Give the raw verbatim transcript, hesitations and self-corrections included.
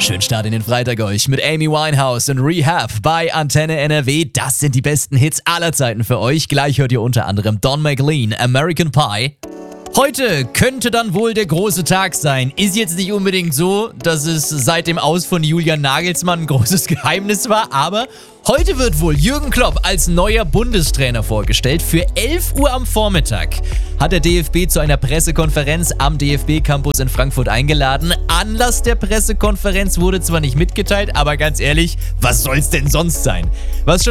Schönen Start in den Freitag euch mit Amy Winehouse und Rehab bei Antenne N R W. Das sind die besten Hits aller Zeiten für euch. Gleich hört ihr unter anderem Don McLean, American Pie. Heute könnte dann wohl der große Tag sein. Ist jetzt nicht unbedingt so, dass es seit dem Aus von Julian Nagelsmann ein großes Geheimnis war, aber heute wird wohl Jürgen Klopp als neuer Bundestrainer vorgestellt. Für elf Uhr am Vormittag hat der D F B zu einer Pressekonferenz am D F B-Campus in Frankfurt eingeladen. Anlass der Pressekonferenz wurde zwar nicht mitgeteilt, aber ganz ehrlich, was soll's denn sonst sein? Was schon